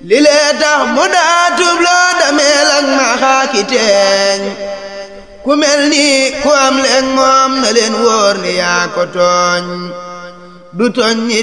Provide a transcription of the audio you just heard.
li lee tax mu daa tubloo dameel ak maxaaki teeñ ku mel ni ku am leeg moom na leen wóor ni yaa ko tooñ du tooñ ni